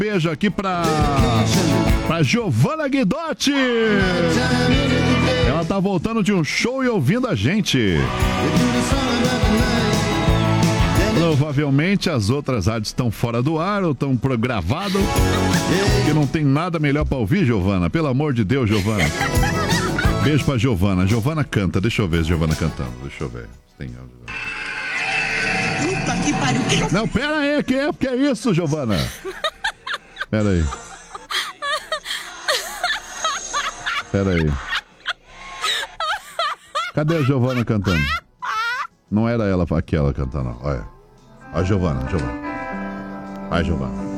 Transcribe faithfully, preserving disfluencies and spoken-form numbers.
despejo aqui pra, pra Giovana Guidotti. Ela tá voltando de um show e ouvindo a gente. Provavelmente as outras rádios estão fora do ar ou estão gravadas, que não tem nada melhor pra ouvir, Giovana. Pelo amor de Deus, Giovana. Beijo pra Giovana. Giovana canta. Deixa eu ver Giovana cantando. Deixa eu ver. Tem áudio. Puta que pariu. Não, pera aí, que é, que é isso, Giovana? Pera aí. Pera aí. Cadê a Giovana cantando? Não era ela aquela cantando, olha. Olha a Giovana, Giovana. Vai, Giovana.